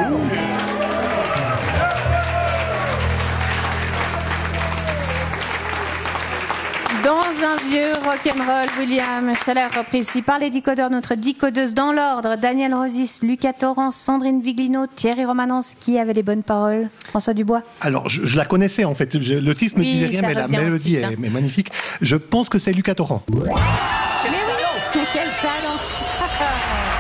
Dans un vieux rock'n'roll, William Scheller repris ici par les décodeurs, notre décodeuse dans l'ordre, Daniel Rosis, Lucas Torrance, Sandrine Viglino, Thierry Romanens, qui avait les bonnes paroles, François Dubois. Alors, je la connaissais en fait, le titre me disait rien, mais la mélodie est magnifique. Je pense que c'est Lucas Torrance. Quel talent.